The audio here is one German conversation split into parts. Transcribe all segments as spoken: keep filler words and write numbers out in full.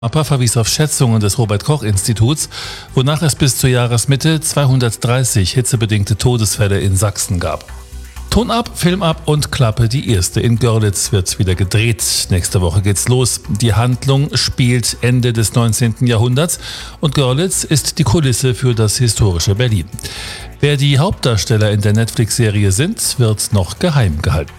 APA verwies auf Schätzungen des Robert-Koch-Instituts, wonach es bis zur Jahresmitte zweihundertdreißig hitzebedingte Todesfälle in Sachsen gab. Ton ab, Film ab und Klappe die erste. In Görlitz wird wieder gedreht. Nächste Woche geht's los. Die Handlung spielt Ende des neunzehnten Jahrhunderts und Görlitz ist die Kulisse für das historische Berlin. Wer die Hauptdarsteller in der Netflix-Serie sind, wird noch geheim gehalten.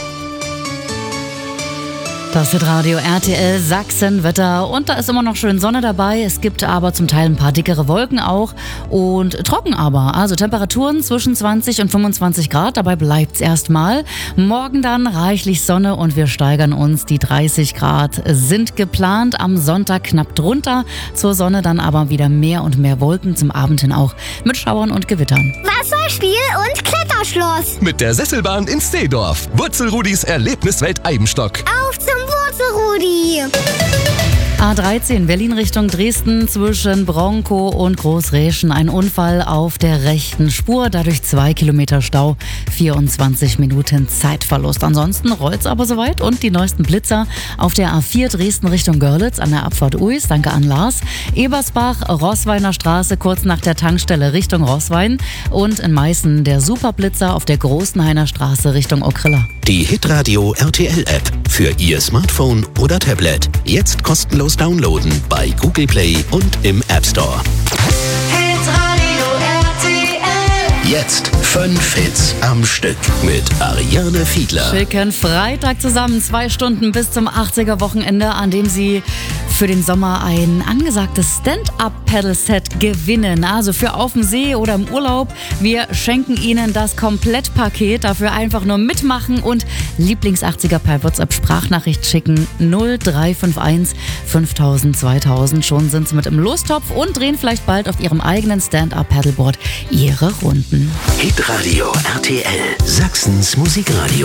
Das wird Radio R T L Sachsenwetter und da ist immer noch schön Sonne dabei. Es gibt aber zum Teil ein paar dickere Wolken auch und trocken aber. Also Temperaturen zwischen zwanzig und fünfundzwanzig Grad, dabei bleibt's erstmal. Morgen dann reichlich Sonne und wir steigern uns. Die dreißig Grad sind geplant, am Sonntag knapp drunter. Zur Sonne dann aber wieder mehr und mehr Wolken, zum Abend hin auch mit Schauern und Gewittern. Wasserspiel und Kletterschloss. Mit der Sesselbahn in Steedorf. Wurzelrudis Erlebniswelt Eibenstock. Auf zum Wurzelrudi. A dreizehn Berlin Richtung Dresden zwischen Bronkow und Großräschen. Ein Unfall auf der rechten Spur, dadurch zwei Kilometer Stau, vierundzwanzig Minuten Zeitverlust. Ansonsten rollt's aber soweit und die neuesten Blitzer auf der A vier Dresden Richtung Görlitz an der Abfahrt Uis. Danke an Lars. Ebersbach, Roßweiner Straße kurz nach der Tankstelle Richtung Roßwein und in Meißen der Superblitzer auf der Großenhainer Straße Richtung Okrilla. Die Hitradio R T L App für Ihr Smartphone oder Tablet. Jetzt kostenlos downloaden bei Google Play und im App Store. Hitradio R T L. Jetzt fünf Hits am Stück mit Ariane Fiedler. Schicken Freitag zusammen, zwei Stunden bis zum achtziger-Wochenende, an dem Sie für den Sommer ein angesagtes Stand-Up-Paddle-Set gewinnen. Also für auf dem See oder im Urlaub. Wir schenken Ihnen das Komplettpaket. Dafür einfach nur mitmachen und Lieblings-achtziger per WhatsApp-Sprachnachricht schicken. null drei fünf eins fünftausend zweitausend. Schon sind Sie mit im Lostopf und drehen vielleicht bald auf Ihrem eigenen Stand-Up-Paddleboard Ihre Runden. Hitradio R T L, Sachsens Musikradio.